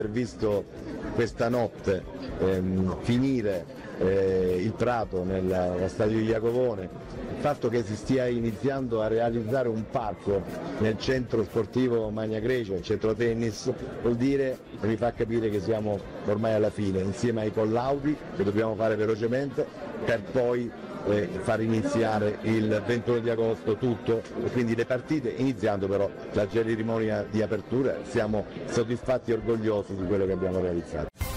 visto questa notte finire il Prato nello stadio di Iacovone, il fatto che si stia iniziando a realizzare un parco nel centro sportivo Magna Grecia, il centro tennis, vuol dire e mi fa capire che siamo ormai alla fine, insieme ai collaudi che dobbiamo fare velocemente per poi far iniziare il 21 di agosto tutto, e quindi le partite iniziando però la cerimonia di apertura. Siamo soddisfatti e orgogliosi di quello che abbiamo realizzato.